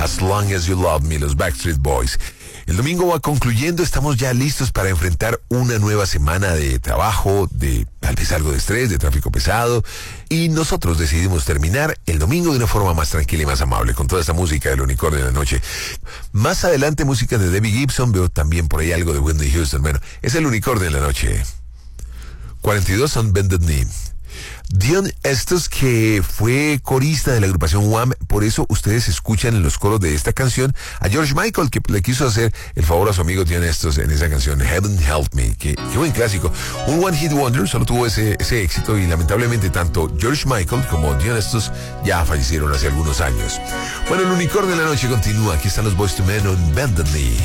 As Long As You Love Me, los Backstreet Boys. El domingo va concluyendo, estamos ya listos para enfrentar una nueva semana de trabajo, de tal vez algo de estrés, de tráfico pesado, y nosotros decidimos terminar el domingo de una forma más tranquila y más amable, con toda esta música del Unicornio de la Noche. Más adelante, música de Debbie Gibson, veo también por ahí algo de Whitney Houston. Bueno, es el Unicornio de la Noche. 42 son Bended Knee. Dion Estos, que fue corista de la agrupación Wham, por eso ustedes escuchan en los coros de esta canción a George Michael, que le quiso hacer el favor a su amigo Dion Estos en esa canción Heaven Help Me, que buen clásico. Un One Hit Wonder, solo tuvo ese éxito, y lamentablemente tanto George Michael como Dion Estos ya fallecieron hace algunos años. Bueno, el Unicornio de la Noche continúa. Aquí están los Boyz II Men on Bended Knee.